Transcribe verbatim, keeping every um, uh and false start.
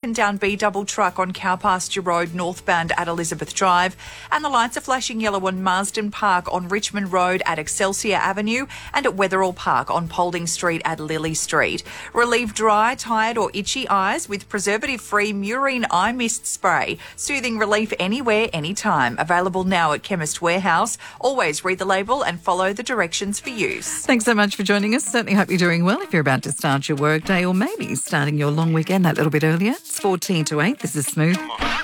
broken down B-double truck on Cowpasture Road northbound at Elizabeth Drive, and the lights are flashing yellow on Marsden Park on Richmond Road at Excelsior Avenue and at Wetherall Park on Paulding Street at Lily Street. Relieve dry, tired or itchy eyes with preservative-free Murine Eye Mist Spray. Soothing relief anywhere, anytime. Available now at Chemist Warehouse. Always read the label and follow the directions for use. Thanks so much for joining us. Certainly hope you're doing well if you're about to start your workday or maybe starting your long weekend that little bit earlier. It's fourteen to eight. This is Smooth.